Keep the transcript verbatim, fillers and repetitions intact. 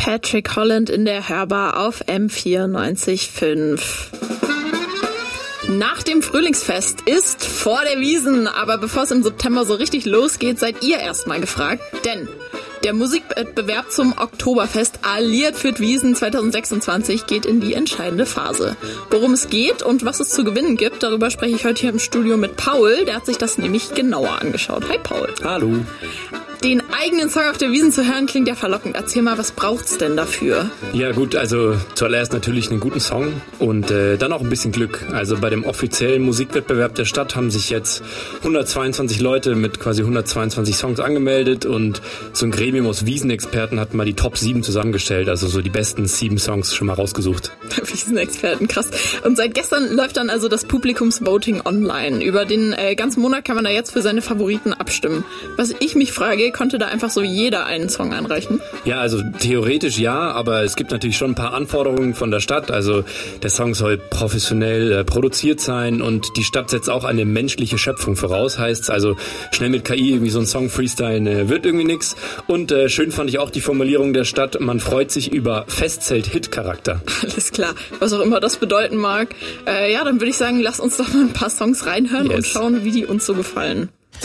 Patrick Holland in der Hörbar auf M vierundneunzig Komma fünf. Nach dem Frühlingsfest ist vor der Wiesn, aber bevor es im September so richtig losgeht, seid ihr erstmal gefragt, denn der Musikwettbewerb zum Oktoberfest Alliert für Wiesn zwanzig sechsundzwanzig geht in die entscheidende Phase. Worum es geht und was es zu gewinnen gibt, darüber spreche ich heute hier im Studio mit Paul. Der hat sich das nämlich genauer angeschaut. Hi Paul. Hallo. Den eigenen Song auf der Wiesn zu hören klingt ja verlockend. Erzähl mal, was braucht's denn dafür? Ja gut, also zuallererst natürlich einen guten Song und äh, dann auch ein bisschen Glück. Also bei dem offiziellen Musikwettbewerb der Stadt haben sich jetzt hundertzweiundzwanzig Leute mit quasi hundertzweiundzwanzig Songs angemeldet und so ein Gremium aus Wiesn-Experten hat mal die Top sieben zusammengestellt, also so die besten sieben Songs schon mal rausgesucht. Wiesn-Experten, krass. Und seit gestern läuft dann also das Publikumsvoting online. Über den äh, ganzen Monat kann man da jetzt für seine Favoriten abstimmen. Was ich mich frage, konnte da einfach so jeder einen Song einreichen? Ja, also theoretisch ja, aber es gibt natürlich schon ein paar Anforderungen von der Stadt. Also der Song soll professionell äh, produziert sein und die Stadt setzt auch eine menschliche Schöpfung voraus. Heißt also, schnell mit K I irgendwie so ein Song freestylen äh, wird irgendwie nix. Und äh, schön fand ich auch die Formulierung der Stadt, man freut sich über Festzelt-Hit-Charakter. Alles klar, was auch immer das bedeuten mag. Äh, ja, dann würde ich sagen, lass uns doch mal ein paar Songs reinhören yes. und schauen, wie die uns so gefallen.